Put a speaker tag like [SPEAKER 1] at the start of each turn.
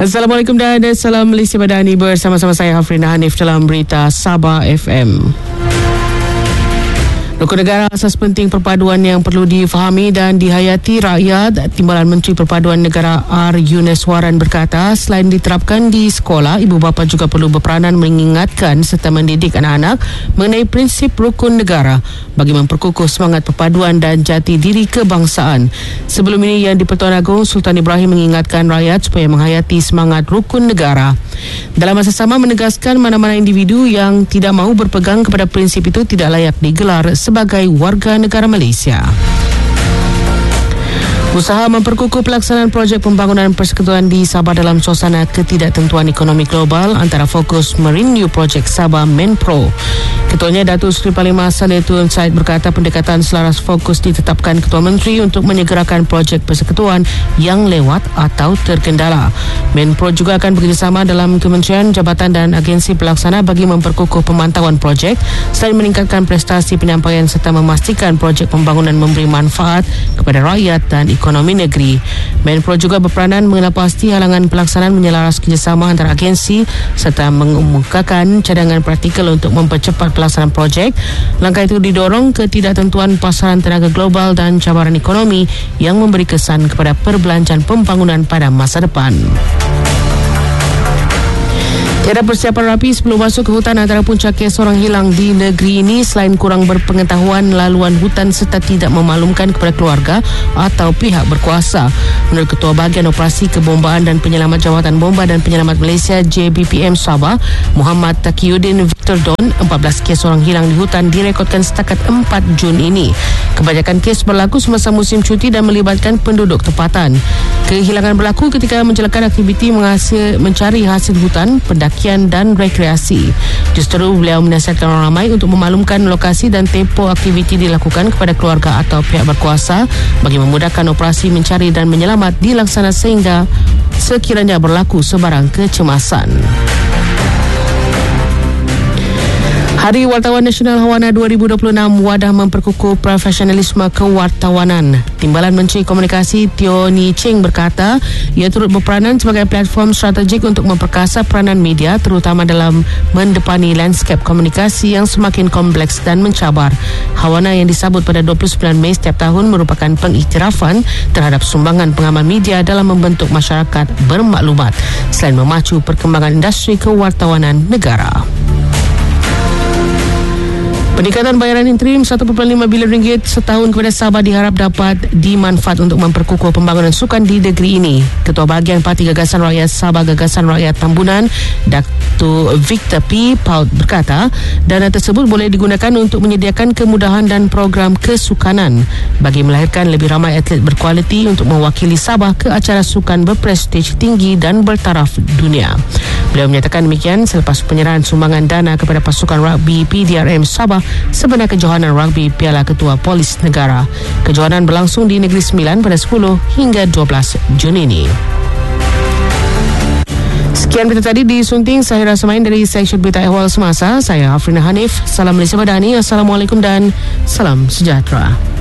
[SPEAKER 1] Assalamualaikum dan salam Malaysia Madani, bersama-sama saya Hafrina Hanif dalam berita Sabah FM. Rukun negara asas penting perpaduan yang perlu difahami dan dihayati rakyat. Timbalan Menteri Perpaduan Negara R. Yunus Waran berkata, selain diterapkan di sekolah, ibu bapa juga perlu berperanan mengingatkan serta mendidik anak-anak mengenai prinsip rukun negara bagi memperkukuh semangat perpaduan dan jati diri kebangsaan. Sebelum ini, Yang di-Pertuan Agong Sultan Ibrahim mengingatkan rakyat supaya menghayati semangat rukun negara. Dalam masa sama menegaskan mana-mana individu yang tidak mahu berpegang kepada prinsip itu tidak layak digelar sebagai warga negara Malaysia. Usaha memperkukuh pelaksanaan projek pembangunan persekutuan di Sabah dalam suasana ketidaktentuan ekonomi global antara fokus Merenew Projek Sabah Menpro. Ketuanya Datuk Seri Parlimen Saleh Tun Said berkata pendekatan selaras fokus ditetapkan Ketua Menteri untuk menyegerakan projek persekutuan yang lewat atau terkendala. Menpro juga akan bekerjasama dalam kementerian, jabatan dan agensi pelaksana bagi memperkukuh pemantauan projek selain meningkatkan prestasi penyampaian serta memastikan projek pembangunan memberi manfaat kepada rakyat dan ekonomi negeri. Menpro juga berperanan mengelapasti halangan pelaksanaan menyelaras kerjasama antara agensi serta mengemukakan cadangan praktikal untuk mempercepat pelaksanaan projek. Langkah itu didorong ketidaktentuan pasaran tenaga global dan cabaran ekonomi yang memberi kesan kepada perbelanjaan pembangunan pada masa depan. Tiada persiapan rapi sebelum masuk ke hutan antara punca kes orang hilang di negeri ini selain kurang berpengetahuan laluan hutan serta tidak memaklumkan kepada keluarga atau pihak berkuasa. Menurut Ketua Bahagian Operasi Kebombaan dan Penyelamat Jawatan Bomba dan Penyelamat Malaysia JBPM Sabah, Muhammad Taqiyuddin Victor Don, 14 kes orang hilang di hutan direkodkan setakat 4 Jun ini. Kebanyakan kes berlaku semasa musim cuti dan melibatkan penduduk tempatan. Kehilangan berlaku ketika menjalankan aktiviti mencari hasil hutan, pendakian dan rekreasi. Justru beliau menasihatkan orang ramai untuk memaklumkan lokasi dan tempoh aktiviti dilakukan kepada keluarga atau pihak berkuasa bagi memudahkan operasi mencari dan menyelamat dilaksana sehingga sekiranya berlaku sebarang kecemasan. Hari Wartawan Nasional Hawana 2026 wadah memperkukuh profesionalisme kewartawanan. Timbalan Menteri Komunikasi Teo Ni Cheng berkata, ia turut berperanan sebagai platform strategik untuk memperkasa peranan media terutama dalam mendepani lanskap komunikasi yang semakin kompleks dan mencabar. Hawana yang disambut pada 29 Mei setiap tahun merupakan pengiktirafan terhadap sumbangan pengamal media dalam membentuk masyarakat bermaklumat selain memacu perkembangan industri kewartawanan negara. Peningkatan bayaran interim 1.5 bilion ringgit setahun kepada Sabah diharap dapat dimanfaat untuk memperkukuh pembangunan sukan di negeri ini. Ketua Bahagian Parti Gagasan Rakyat Sabah Gagasan Rakyat Tambunan, Dr. Victor P. Paut berkata, dana tersebut boleh digunakan untuk menyediakan kemudahan dan program kesukanan bagi melahirkan lebih ramai atlet berkualiti untuk mewakili Sabah ke acara sukan berprestij tinggi dan bertaraf dunia. Beliau menyatakan demikian selepas penyerahan sumbangan dana kepada pasukan rugby PDRM Sabah sebenar kejohanan rugby Piala Ketua Polis Negara. Kejohanan berlangsung di Negeri Sembilan pada 10 hingga 12 Jun ini. Sekian berita tadi disunting saya Rasa Main dari Seksyen Berita Ehwal Semasa. Saya Hafrina Hanif. Salam Malaysia Madani. Assalamualaikum dan salam sejahtera.